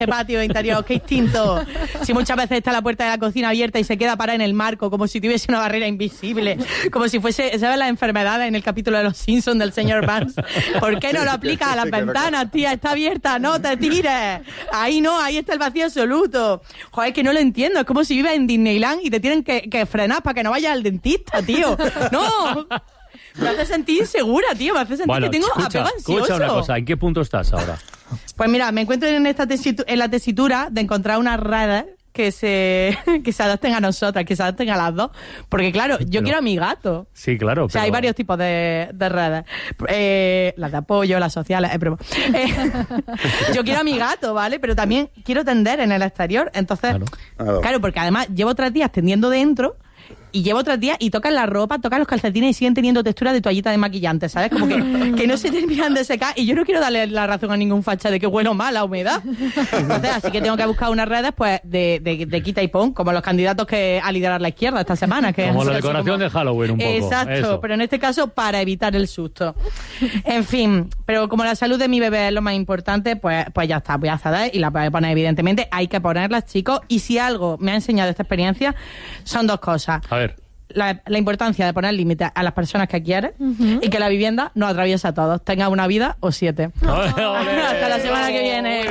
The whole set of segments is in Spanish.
qué patio interior, qué instinto. Si muchas veces está la puerta de la cocina abierta y se queda parada en el marco, como si tuviese una barrera invisible, como si fuese, ¿sabes las enfermedades en el capítulo de Los Simpsons del señor Burns? ¿Por qué no lo aplicas a las ventanas, tía? Está abierta, no te tires. Ahí no, ahí está el vacío absoluto. Joder, que no lo entiendo. Es como si vives en Disneyland y te tienen que frenar para que no vayas al dentista, tío. No. Me hace sentir insegura, tío. Me hace sentir que tengo apego ansioso. Escucha una cosa. ¿En qué punto estás ahora? Pues mira, me encuentro en la tesitura de encontrar unas redes que se adapten a nosotras, que se adapten a las dos. Porque claro, yo quiero a mi gato. Sí, claro. O sea, hay varios tipos de redes. Las de apoyo, las sociales, yo quiero a mi gato, ¿vale? Pero también quiero tender en el exterior. Entonces, claro, porque además llevo 3 días tendiendo dentro. Y llevo 3 días y tocan la ropa, tocan los calcetines y siguen teniendo textura de toallita de maquillante, ¿sabes? Como que no se terminan de secar. Y yo no quiero darle la razón a ningún facha de que huelo mal a humedad. Entonces, así que tengo que buscar unas redes pues de quita y pon, como los candidatos a liderar la izquierda esta semana. Que como la decoración de Halloween un poco. Exacto, eso. Pero en este caso para evitar el susto. En fin, pero como la salud de mi bebé es lo más importante, pues ya está, voy a ceder y la voy a poner, evidentemente. Hay que ponerlas, chicos. Y si algo me ha enseñado esta experiencia, son 2 cosas. A ver. La importancia de poner límites a las personas que quieres y que la vivienda nos atraviesa a todos. Tenga una vida o 7. Hasta la semana que viene.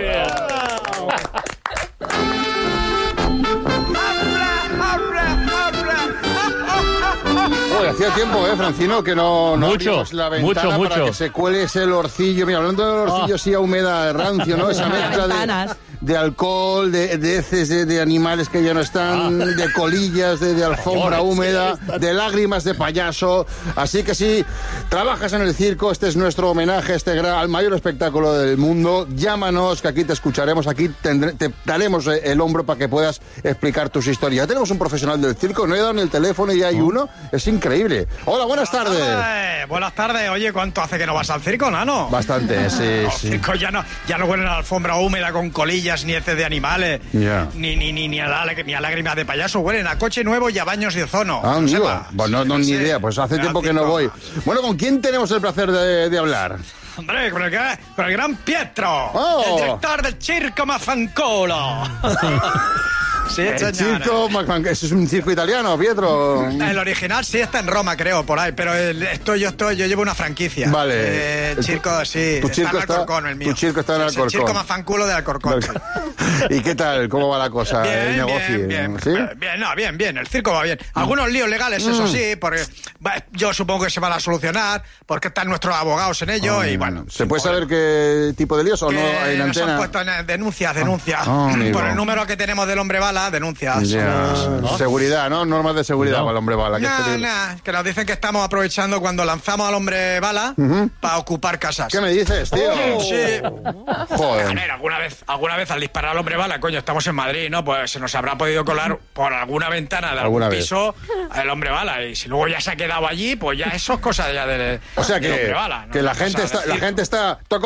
Oye, hacía tiempo, Francino, que no abrimos la ventana para que se cuele ese olorcillo. Mira, hablando de olorcillo, sí, a húmeda, rancio, ¿no? Esa mezcla de alcohol, de heces de animales que ya no están, de colillas, de alfombra húmeda, de lágrimas de payaso. Así que si trabajas en el circo, este es nuestro homenaje al mayor espectáculo del mundo. Llámanos, que aquí te escucharemos, aquí te daremos el hombro para que puedas explicar tus historias. Ya tenemos un profesional del circo, no he dado ni el teléfono y hay uno. Es increíble. Hola, buenas tardes. Buenas tardes. Oye, ¿cuánto hace que no vas al circo, Nano? Bastante, sí. Los circos ya no huelen a alfombra húmeda con colillas, ni heces de animales, ni a lágrimas de payaso. Huelen a coche nuevo y a baños de ozono. Pues no, ni idea. Pues hace tiempo que no voy. Bueno, ¿con quién tenemos el placer de hablar? Hombre, con el gran Pietro, el director del Circo Mafanculo. Sí, el circo, eso es un circo italiano, Pietro. El original sí está en Roma, creo, por ahí, pero yo llevo una franquicia. Vale. El circo, sí, tu circo está en Alcorcón, el mío. Tu circo está en Alcorcón. El circo Mafanculo de Alcorcón. ¿Y qué tal? ¿Cómo va la cosa? Bien, el negocio. Bien. ¿Sí? Bien. El circo va bien. Algunos líos legales, eso sí, porque yo supongo que se van a solucionar, porque están nuestros abogados en ello y bueno. ¿Se puede saber qué tipo de líos o no hay en antena? Nos han puesto denuncias. Por el número que tenemos del hombre bala, denuncias. ¿No? Seguridad, ¿no? Normas de seguridad para el hombre bala. Que nos dicen que estamos aprovechando cuando lanzamos al hombre bala para ocupar casas. ¿Qué me dices, tío? Sí. Joder. A ver, alguna vez al disparar al hombre bala, coño, estamos en Madrid, ¿no? Pues se nos habrá podido colar por alguna ventana de algún piso el hombre bala. Y si luego ya se ha quedado allí, pues ya eso es cosa ya del hombre bala, ¿no? Que la gente está toco,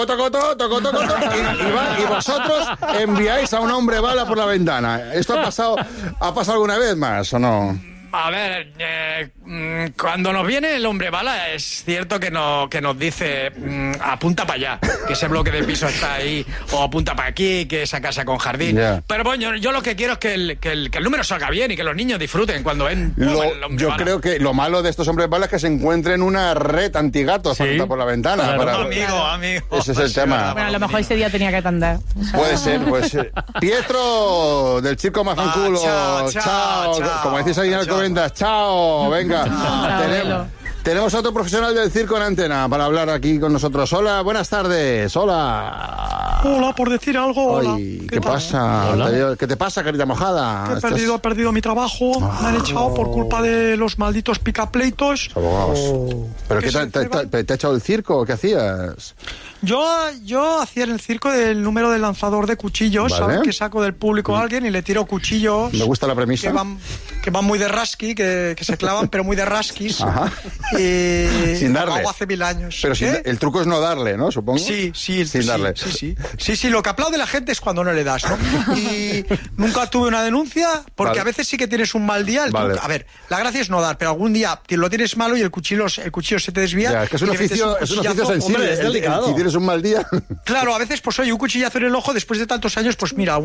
y vosotros enviáis a un hombre bala por la ventana. ¿Esto ha pasado alguna vez más o no? A ver, cuando nos viene el hombre bala es cierto que nos dice apunta para allá, que ese bloque de piso está ahí, o apunta para aquí, que esa casa con jardín. Pero bueno, yo lo que quiero es que el número salga bien y que los niños disfruten cuando ven el hombre bala. Creo que lo malo de estos hombres balas es que se encuentren una red antigatos por la ventana. Claro. Amigo. Ese es el tema. Bueno, a lo mejor ese día tenía que atender. Puede ser. Pietro, del Circo Mafanculo. Chao. Como decís ahí en el chao, venga. Tenemos a otro profesional del circo en antena para hablar aquí con nosotros. Hola, buenas tardes. Hola, por decir algo. Hola. ¿Qué pasa? ¿Qué te pasa, carita mojada? He perdido mi trabajo. Me han echado por culpa de los malditos picapleitos. Abogados. ¿Pero qué te ha echado el circo? ¿Qué hacías? Yo hacía en el circo el número del lanzador de cuchillos, ¿vale? ¿Sabes? Que saco del público a alguien y le tiro cuchillos. Me gusta la premisa. Que van muy de rasqui, que se clavan, pero muy de rasquis. Ajá. Sin darle. Lo hago hace 1000 años. Pero el truco es no darle, ¿no? Supongo. Sí. Sin darle. Sí, lo que aplaude la gente es cuando no le das, ¿no? Y nunca tuve una denuncia, porque a veces sí que tienes un mal día. A ver, la gracia es no dar, pero algún día lo tienes malo y el cuchillo se te desvía. Es que es un oficio sensible. Hombre, es delicado. Si tienes un mal día. Claro, a veces, pues oye, un cuchillazo en el ojo, después de tantos años, pues mira,